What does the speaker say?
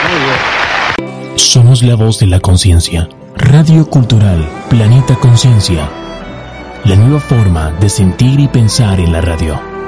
Somos la voz de la conciencia. Radio Cultural Planeta Conciencia. La nueva forma de sentir y pensar en la radio.